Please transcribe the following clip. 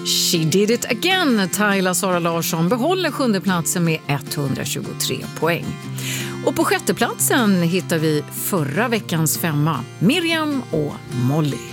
She did it again. Tyla Sara Larsson behåller 7:e platsen med 123 poäng. Och på 6:e platsen hittar vi förra veckans femma, Miriam och Molly.